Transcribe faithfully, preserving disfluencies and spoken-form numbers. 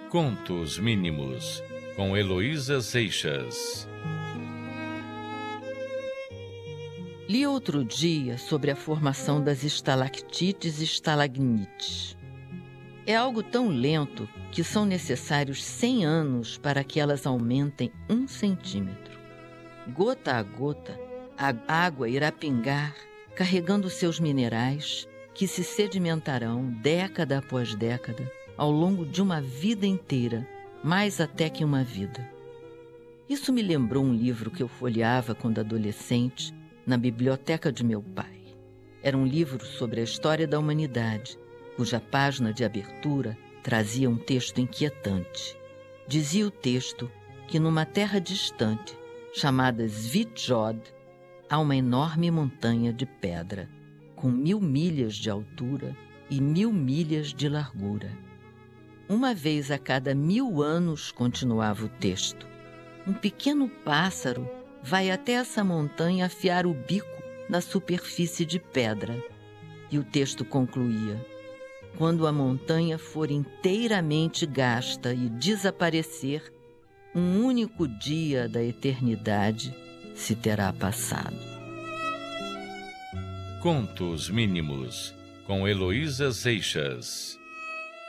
Contos Mínimos, com Heloísa Seixas. Li outro dia sobre a formação das estalactites e estalagmites. É algo tão lento que são necessários cem anos para que elas aumentem um centímetro. Gota a gota, a água irá pingar, carregando seus minerais, que se sedimentarão década após década, ao longo de uma vida inteira, mais até que uma vida. Isso me lembrou um livro que eu folheava quando adolescente, na biblioteca de meu pai. Era um livro sobre a história da humanidade, cuja página de abertura trazia um texto inquietante. Dizia o texto que numa terra distante, chamada Svitjod, há uma enorme montanha de pedra, com mil milhas de altura e mil milhas de largura. Uma vez a cada mil anos, continuava o texto, um pequeno pássaro vai até essa montanha afiar o bico na superfície de pedra. E o texto concluía: quando a montanha for inteiramente gasta e desaparecer, um único dia da eternidade se terá passado. Contos Mínimos, com Heloísa Seixas.